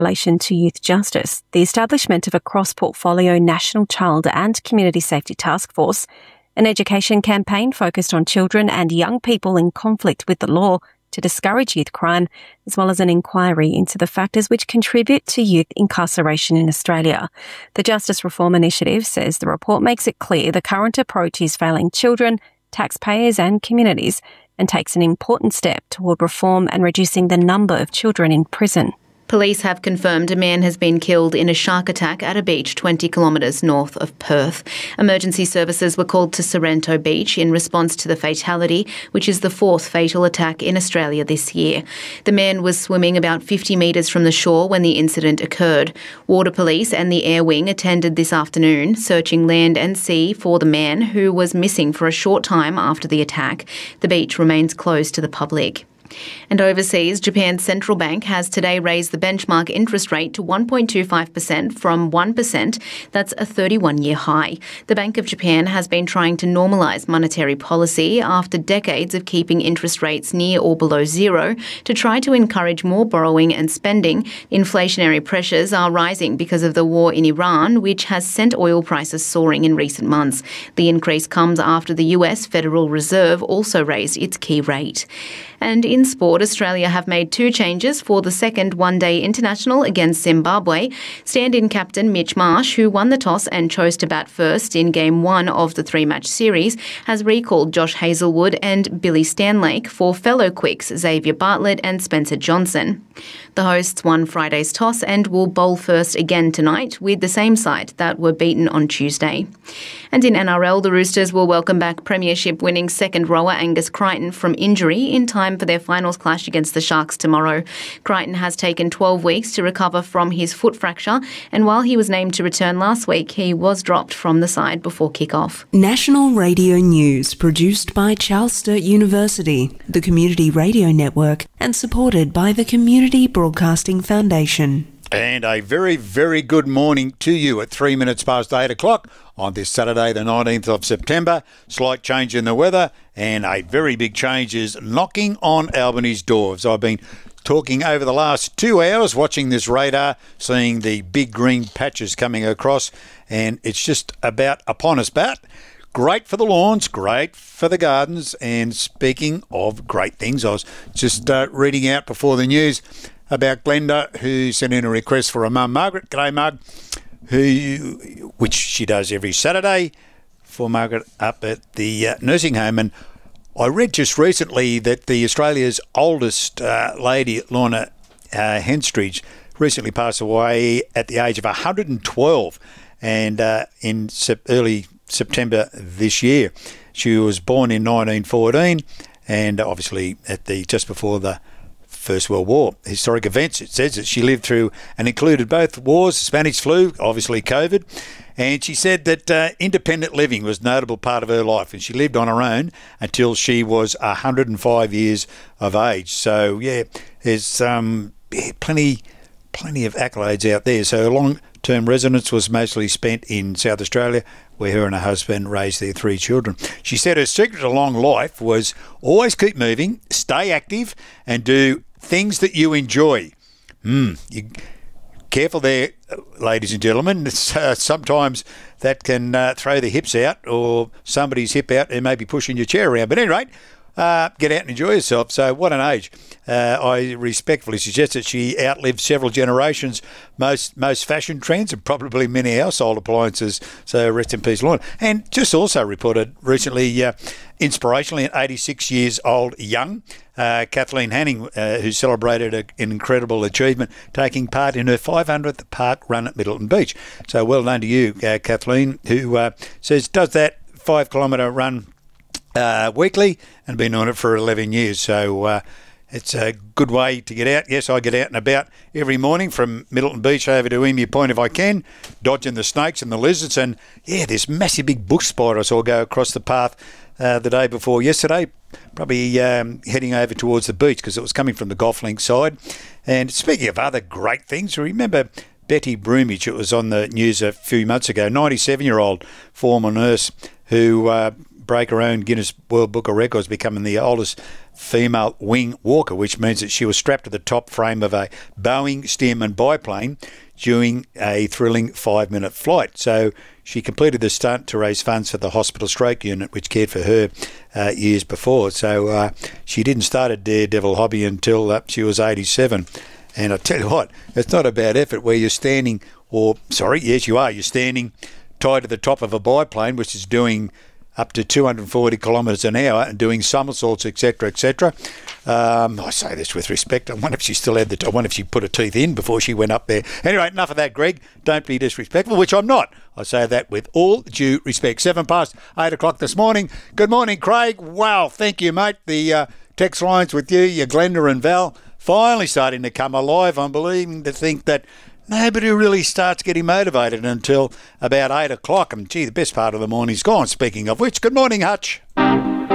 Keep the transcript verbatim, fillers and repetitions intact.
relation to youth justice, the establishment of a cross-portfolio National Child and Community Safety Task Force, an education campaign focused on children and young people in conflict with the law to discourage youth crime, as well as an inquiry into the factors which contribute to youth incarceration in Australia. The Justice Reform Initiative says the report makes it clear the current approach is failing children, taxpayers and communities, and takes an important step toward reform and reducing the number of children in prison. Police have confirmed a man has been killed in a shark attack at a beach twenty kilometres north of Perth. Emergency services were called to Sorrento Beach in response to the fatality, which is the fourth fatal attack in Australia this year. The man was swimming about fifty metres from the shore when the incident occurred. Water Police and the Air Wing attended this afternoon, searching land and sea for the man who was missing for a short time after the attack. The beach remains closed to the public. And overseas, Japan's central bank has today raised the benchmark interest rate to one point two five percent from one percent. That's a thirty-one-year high. The Bank of Japan has been trying to normalise monetary policy after decades of keeping interest rates near or below zero to try to encourage more borrowing and spending. Inflationary pressures are rising because of the war in Iran, which has sent oil prices soaring in recent months. The increase comes after the U S Federal Reserve also raised its key rate. And in sport, Australia have made two changes for the second one-day international against Zimbabwe. Stand-in captain Mitch Marsh, who won the toss and chose to bat first in game one of the three-match series, has recalled Josh Hazlewood and Billy Stanlake for fellow quicks Xavier Bartlett and Spencer Johnson. The hosts won Friday's toss and will bowl first again tonight with the same side that were beaten on Tuesday. And in N R L, the Roosters will welcome back premiership-winning second rower Angus Crichton from injury in time for their finals clash against the Sharks tomorrow. Crichton has taken twelve weeks to recover from his foot fracture, and while he was named to return last week, he was dropped from the side before kick-off. National Radio News, produced by Charles Sturt University, the Community Radio Network, and supported by the Community Broadcasting Foundation. And a very, very good morning to you at three minutes past eight o'clock on this Saturday, the nineteenth of September. Slight change in the weather and a very big change is knocking on Albany's doors. I've been talking over the last two hours, watching this radar, seeing the big green patches coming across, and it's just about upon us, Bat. Great for the lawns, great for the gardens, and speaking of great things, I was just uh, reading out before the news about Glenda, who sent in a request for a mum, Margaret. G'day, Mug, who, which she does every Saturday for Margaret up at the uh, nursing home. And I read just recently that the Australia's oldest uh, lady, Lorna uh, Henstridge, recently passed away at the age of one hundred twelve, and uh, in sep- early September this year. She was born in nineteen fourteen, and obviously at the just before the First World War. Historic events, it says that she lived through and included both wars, the Spanish flu, obviously COVID, and she said that uh, independent living was a notable part of her life, and she lived on her own until she was one hundred five years of age. So, yeah, there's um, yeah, plenty, plenty of accolades out there. So her long-term residence was mostly spent in South Australia, where her and her husband raised their three children. She said her secret to long life was always keep moving, stay active, and do things that you enjoy. Hmm, you careful there, ladies and gentlemen. It's, uh, sometimes that can uh, throw the hips out, or somebody's hip out and maybe pushing your chair around. But at any rate, uh, get out and enjoy yourself. So what an age. Uh, I respectfully suggest that she outlived several generations, most most fashion trends, and probably many household appliances. So rest in peace, Lorna. And just also reported recently, uh, inspirationally, at eighty-six years old young, uh, Kathleen Hanning, uh, who celebrated a, an incredible achievement, taking part in her five hundredth park run at Middleton Beach. So well done to you, uh, Kathleen, who uh, says does that five kilometre run uh, weekly and been on it for eleven years. So uh, it's a good way to get out. Yes, I get out and about every morning from Middleton Beach over to Emu Point if I can, dodging the snakes and the lizards. And, yeah, this massive big bush spider I saw go across the path uh, the day before yesterday, probably um, heading over towards the beach because it was coming from the golf link side. And speaking of other great things, remember Betty Broomage, it was on the news a few months ago, ninety-seven-year-old former nurse who uh, break her own Guinness World Book of Records, becoming the oldest female wing walker, which means that she was strapped to the top frame of a Boeing Stearman biplane during a thrilling five-minute flight. So she completed the stunt to raise funds for the hospital stroke unit, which cared for her uh, years before. So uh, she didn't start a daredevil hobby until uh, she was eighty-seven. And I tell you what, it's not a bad effort where you're standing, or, sorry, yes, you are, you're standing tied to the top of a biplane, which is doing up to two hundred forty kilometres an hour and doing somersaults, et cetera, et cetera. Um, I say this with respect. I wonder if she still had the. I wonder if she put her teeth in before she went up there. Anyway, enough of that, Greg. Don't be disrespectful, which I'm not. I say that with all due respect. Seven past eight o'clock this morning. Good morning, Craig. Wow, thank you, mate. The uh, text lines with you, your Glenda and Val, finally starting to come alive. I'm believing to think that nobody really starts getting motivated until about eight o'clock. And, gee, the best part of the morning's gone. Speaking of which, good morning, Hutch.